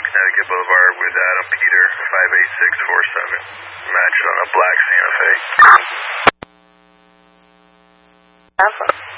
Connecticut Boulevard with Adam Peter, 58647. Matched on a black Santa Fe. Awesome.